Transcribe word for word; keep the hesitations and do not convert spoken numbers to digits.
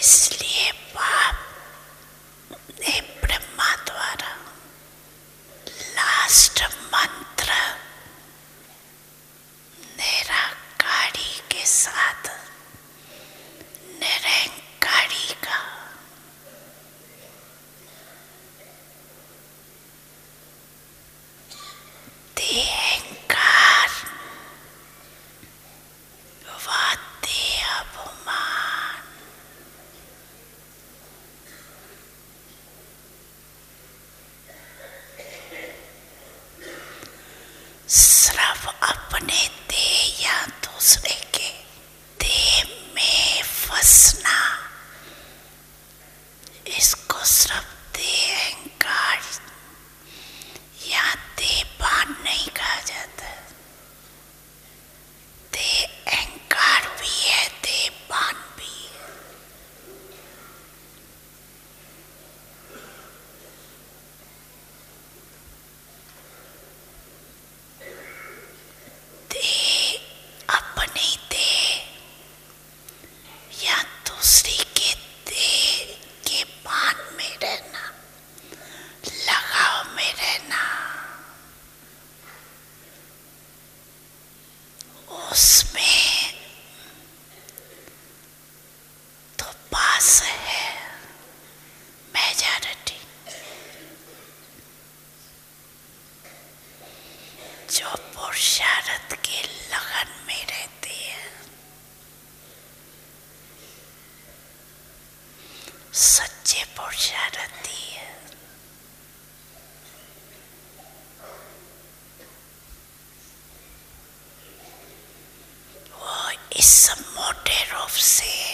इसलिए बाप ने ब्रह्मा द्वारा लास्ट मंत्र निराकारी के साथ निरंकारी का देहंकार व देहाभिमान सिर्फ अपने देह या दूसरे के देह में फंसना, इसको सिर्फ देहंकार या देहभान नहीं कहा जाता। देहंकार भी है, देहभान भी है। देह अपनी देह या दूसरी के देह के भान में रहना, लगाव में रहना, उसमें तो पास है मेजॉरिटी। जो पुरुषार्थ के लगन में रहती है, सच्चे पुरुषार्थी है, वो इस मोटे रूप से